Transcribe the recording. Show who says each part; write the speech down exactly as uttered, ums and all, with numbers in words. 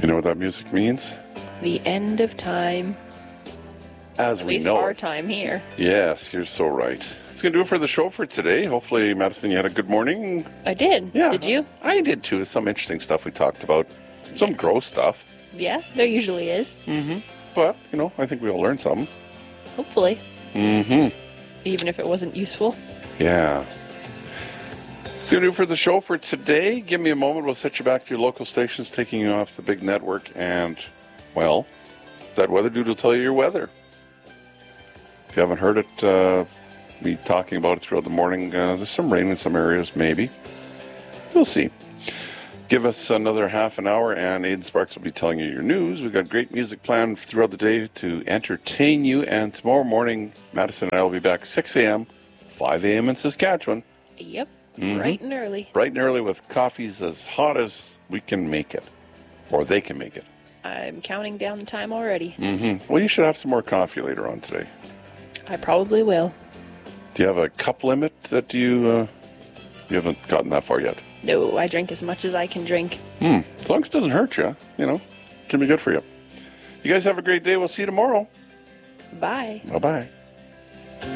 Speaker 1: You know what that music means?
Speaker 2: The end of time.
Speaker 1: As
Speaker 2: At
Speaker 1: we
Speaker 2: least
Speaker 1: know
Speaker 2: our
Speaker 1: it.
Speaker 2: time here.
Speaker 1: Yes, you're so right. It's going to do it for the show for today. Hopefully, Madison, you had a good morning.
Speaker 2: I did.
Speaker 1: Yeah.
Speaker 2: Did you?
Speaker 1: I did too. Some interesting stuff we talked about. Some
Speaker 2: Yes.
Speaker 1: gross stuff.
Speaker 2: Yeah, there usually is.
Speaker 1: But, you know, I think we all learned something.
Speaker 2: Hopefully.
Speaker 1: Mm-hmm.
Speaker 2: Even if it wasn't useful.
Speaker 1: Yeah. It's going to do it for the show for today. Give me a moment. We'll set you back to your local stations, taking you off the big network. And, well, that weather dude will tell you your weather. If you haven't heard it, uh, me talking about it throughout the morning, uh, there's some rain in some areas, maybe. We'll see. Give us another half an hour, and Aidan Sparks will be telling you your news. We've got great music planned throughout the day to entertain you. And tomorrow morning, Madison and I will be back six a.m., five a.m. in Saskatchewan.
Speaker 2: Yep.
Speaker 1: Mhm.
Speaker 2: Bright and early.
Speaker 1: Bright and early with coffees as hot as we can make it. Or they can make it.
Speaker 2: I'm counting down the time already.
Speaker 1: Mm-hmm. Well, you should have some more coffee later on today.
Speaker 2: I probably will.
Speaker 1: Do you have a cup limit that you... Uh, you haven't gotten that far yet?
Speaker 2: No, I drink as much as I can drink.
Speaker 1: Hmm. As long as it doesn't hurt you, you know, can be good for you. You guys have a great day. We'll see you tomorrow.
Speaker 2: Bye.
Speaker 1: Bye-bye.